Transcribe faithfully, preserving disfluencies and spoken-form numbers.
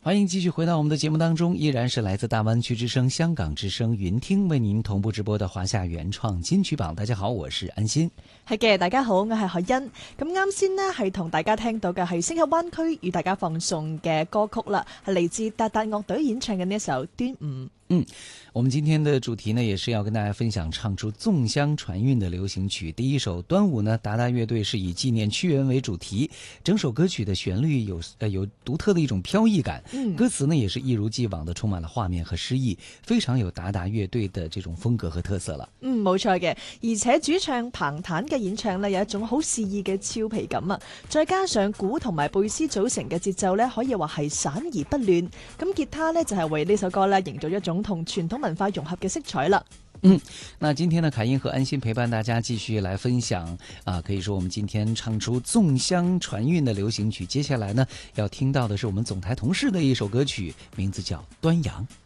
欢迎继续回到我们的节目当中，依然是来自大湾区之声、香港之聲雲聽為您同步直播的華夏原創金曲榜。大家好，我是安心。 係嘅，大家好，我係海欣。咁啱先呢，係同大家聽到嘅係星級灣區與大家放送嘅歌曲啦，係嚟自達達樂隊演唱嘅呢一首《端午》。 嗯，我們今天的主題呢，也是要跟大家分享唱出粽香傳韻的流行曲。第一首《端午》呢，達達樂隊是以紀念屈原為主題，整首歌曲的旋律有呃有獨特的一種飄逸感，嗯，歌詞呢也是一如既往的充滿了畫面和詩意，非常有達達樂隊的這種風格和特色了。 嗯，冇錯嘅，而且主唱彭坦嘅演唱呢，有一種好肆意嘅俏皮感啊，再加上鼓同埋貝斯組成嘅節奏呢，可以話係散而不亂。咁吉他呢，就係為呢首歌呢營造一種同傳統文化融合嘅色彩啦。 嗯，那今天呢，凱英和安心陪伴大家繼續來分享啊，可以說我們今天唱出粽香傳韻的流行曲。接下來呢，要聽到的是我們總台同事的一首歌曲，名字叫《端陽》。